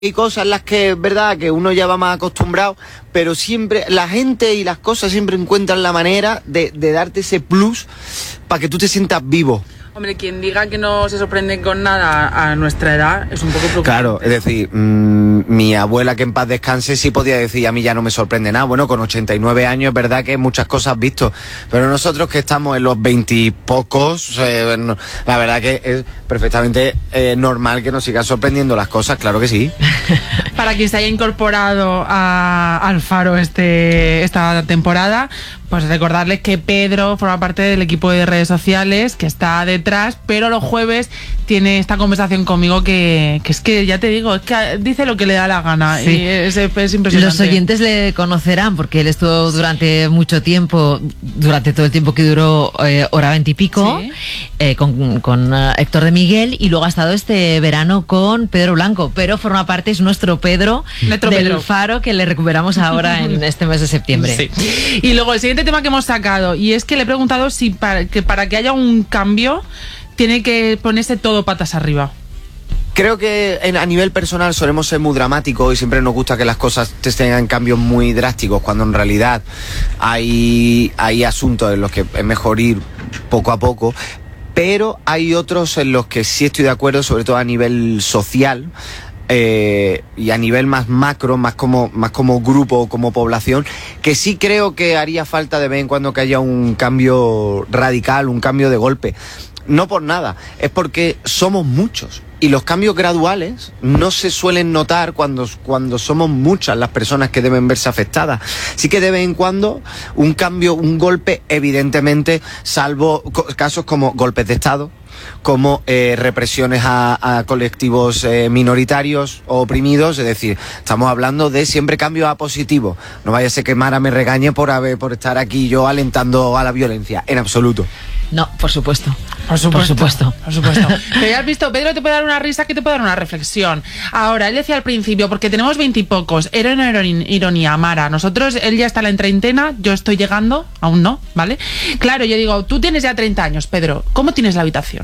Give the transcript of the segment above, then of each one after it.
Hay cosas en las que es verdad que uno ya va más acostumbrado, pero siempre la gente y las cosas siempre encuentran la manera de darte ese plus para que tú te sientas vivo. Hombre, quien diga que no se sorprende con nada a nuestra edad es un poco preocupante. Claro, es decir, mi abuela, que en paz descanse, sí podía decir, a mí ya no me sorprende nada. Bueno, con 89 años es verdad que muchas cosas has visto, pero nosotros que estamos en los 20 y pocos, la verdad que es perfectamente normal que nos sigan sorprendiendo las cosas, claro que sí. Para quien se haya incorporado al Faro esta temporada, pues recordarles que Pedro forma parte del equipo de redes sociales, que está detrás, pero los jueves tiene esta conversación conmigo que es que, ya te digo, es que dice lo que le da la gana. Sí. Y es impresionante. Los oyentes le conocerán porque él estuvo durante mucho tiempo, durante todo el tiempo que duró hora 20 y pico, ¿sí? Con Héctor de Miguel, y luego ha estado este verano con Pedro Blanco, pero forma parte, es nuestro Pedro del Faro, que le recuperamos ahora en este mes de septiembre. Sí. Y luego el siguiente tema que hemos sacado, y es que le he preguntado si para que haya un cambio tiene que ponerse todo patas arriba. Creo que a nivel personal solemos ser muy dramáticos y siempre nos gusta que las cosas tengan cambios muy drásticos, cuando en realidad hay asuntos en los que es mejor ir poco a poco, pero hay otros en los que sí estoy de acuerdo, sobre todo a nivel social. Y a nivel más macro, más como grupo, como población, que sí creo que haría falta de vez en cuando que haya un cambio radical, un cambio de golpe. No por nada, es porque somos muchos y los cambios graduales no se suelen notar cuando somos muchas las personas que deben verse afectadas. Sí que de vez en cuando un cambio, un golpe, evidentemente, salvo casos como golpes de Estado, como represiones a colectivos minoritarios o oprimidos, es decir, estamos hablando de siempre cambios a positivo. No vaya a ser que Mara me regañe por estar aquí yo alentando a la violencia, en absoluto. No, por supuesto. Por supuesto. Pero ya has visto, Pedro te puede dar una risa, que te puede dar una reflexión. Ahora, él decía al principio, porque tenemos 20 y pocos, era una ironía, Mara. Nosotros, él ya está en la treintena, yo estoy llegando, aún no, ¿vale? Claro, yo digo, tú tienes ya 30 años, Pedro, ¿cómo tienes la habitación?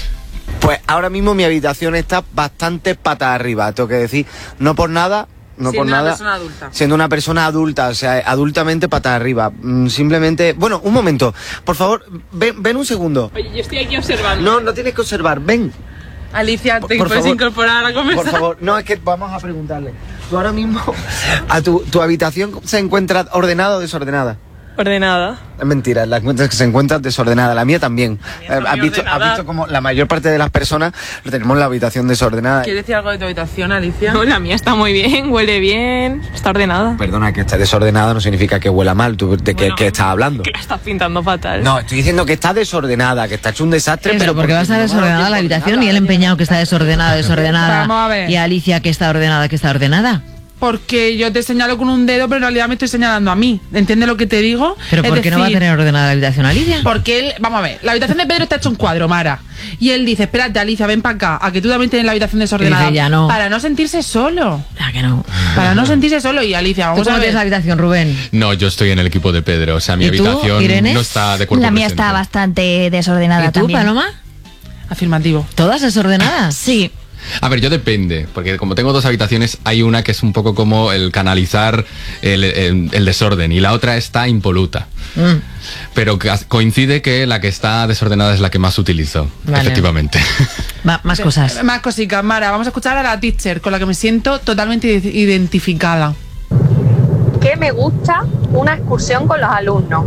Pues ahora mismo mi habitación está bastante patas arriba, tengo que decir, no por nada. Siendo una persona adulta. Siendo una persona adulta, o sea, adultamente patas arriba. Simplemente... Bueno, un momento. Por favor, ven un segundo. Oye, yo estoy aquí observando. No tienes que observar. Ven. Alicia, ¿te puedes incorporar a la conversación? Por favor. No, es que vamos a preguntarle. Tú ahora mismo... ¿Tu habitación se encuentra ordenada o desordenada? Ordenada. Es mentira, la encuentras que se encuentra desordenada. La mía también. ¿Has visto como la mayor parte de las personas tenemos la habitación desordenada? ¿Quieres decir algo de tu habitación, Alicia? No, la mía está muy bien, huele bien, está ordenada. Perdona, que esté desordenada no significa que huela mal. ¿Tú de qué estás hablando? Que la estás pintando fatal. No, estoy diciendo que está desordenada, que está hecho un desastre. Pero porque va a estar desordenada la habitación, y él empeñado que está desordenada. Vamos a ver. Y Alicia que está ordenada. Porque yo te señalo con un dedo, pero en realidad me estoy señalando a mí. ¿Entiendes lo que te digo? ¿Pero por qué no va a tener ordenada la habitación, Alicia? Porque él... Vamos a ver, la habitación de Pedro está hecho un cuadro, Mara. Y él dice, espérate, Alicia, ven para acá, a que tú también tienes la habitación desordenada. Dice, ya no. Para no sentirse solo. Ya que no. Para no sentirse solo. Y Alicia, vamos ¿Tú cómo a ver. tienes la habitación, Rubén? No, yo estoy en el equipo de Pedro. O sea, mi ¿Y tú, habitación Irene? no está de cuerpo La mía presente. está bastante desordenada ¿Y tú, también. Paloma? Afirmativo. ¿Todas desordenadas? Sí. A ver, yo depende, porque como tengo dos habitaciones, hay una que es un poco como el canalizar el desorden y la otra está impoluta. Pero coincide que la que está desordenada es la que más utilizo, Vale. efectivamente. Más cosas. Más cositas, Mara. Vamos a escuchar a la teacher, con la que me siento totalmente identificada. Que me gusta una excursión con los alumnos.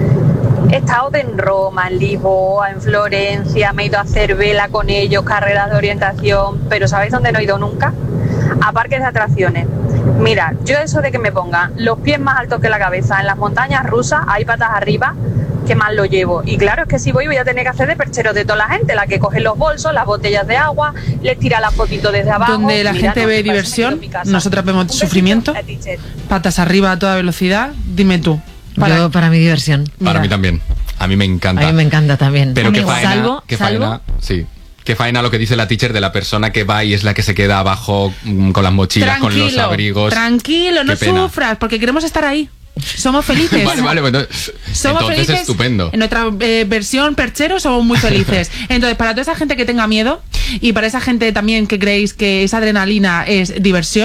He estado en Roma, en Lisboa, en Florencia, me he ido a hacer vela con ellos, carreras de orientación, pero ¿sabéis dónde no he ido nunca? A parques de atracciones. Mira, yo eso de que me pongan los pies más altos que la cabeza en las montañas rusas, ahí patas arriba, que más lo llevo. Y claro, es que si voy a tener que hacer de perchero de toda la gente, la que coge los bolsos, las botellas de agua, les tira la fotito desde abajo. Donde la gente ve diversión, nosotras vemos sufrimiento, patas arriba a toda velocidad. Dime tú. Yo para mi diversión. Para mí también. A mí me encanta. A mí me encanta también. Pero qué Amigo, faena, sí. Qué faena lo que dice la teacher de la persona que va y es la que se queda abajo con las mochilas, con los abrigos. Tranquilo, no Qué pena. sufras, porque queremos estar ahí. Somos felices. Vale, pues Somos entonces felices. estupendo. En nuestra versión perchero somos muy felices. Entonces, para toda esa gente que tenga miedo y para esa gente también que creéis que esa adrenalina es diversión,